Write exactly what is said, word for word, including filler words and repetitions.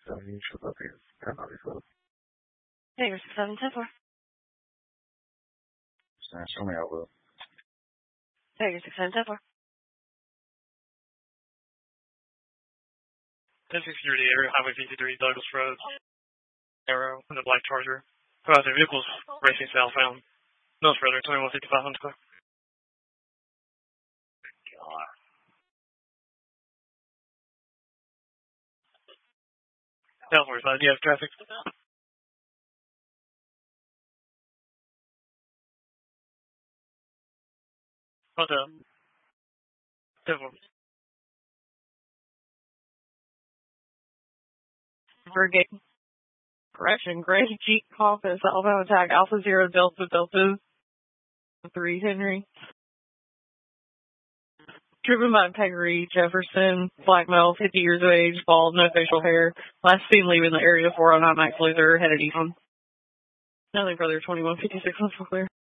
seventy shows up here. ten ninety-four. Hey, you're six seven ten four. Show me out, Will. Hey, you're six seven ten four. ten sixty-three area, Highway fifty-three, Douglas Road. Arrow, the black Charger. About the vehicles racing southbound. No further, twenty-one fifty-five on car. God. South forty-five, do you have traffic? What's up? ten four. Brigade. Correction, Gray Jeep Office, Alabama Tag, Alpha Zero Delta Delta three Henry. Driven by Peggy Jefferson, black male, fifty years of age, bald, no facial hair. Last seen leaving the area four oh nine Max Luther, headed east on. Nothing further, twenty-one fifty-six on clear.